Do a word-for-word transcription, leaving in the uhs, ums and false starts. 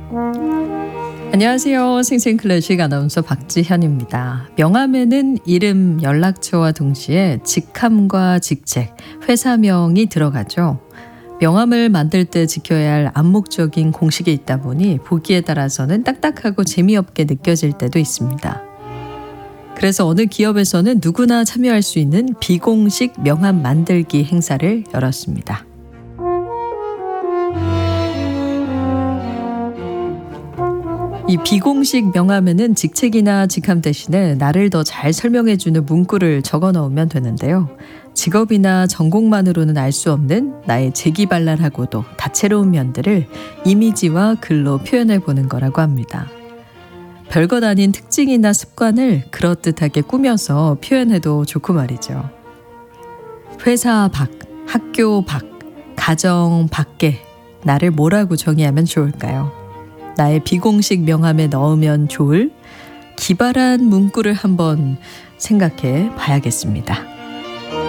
안녕하세요. 생생클래식 아나운서 박지현입니다. 명함에는 이름, 연락처와 동시에 직함과 직책, 회사명이 들어가죠. 명함을 만들 때 지켜야 할 암묵적인 공식이 있다 보니 보기에 따라서는 딱딱하고 재미없게 느껴질 때도 있습니다. 그래서 어느 기업에서는 누구나 참여할 수 있는 비공식 명함 만들기 행사를 열었습니다. 이 비공식 명함에는 직책이나 직함 대신에 나를 더 잘 설명해주는 문구를 적어 넣으면 되는데요. 직업이나 전공만으로는 알 수 없는 나의 재기발랄하고도 다채로운 면들을 이미지와 글로 표현해 보는 거라고 합니다. 별것 아닌 특징이나 습관을 그럴듯하게 꾸며서 표현해도 좋고 말이죠. 회사 밖, 학교 밖, 가정 밖에 나를 뭐라고 정의하면 좋을까요? 나의 비공식 명함에 넣으면 좋을 기발한 문구를 한번 생각해 봐야겠습니다.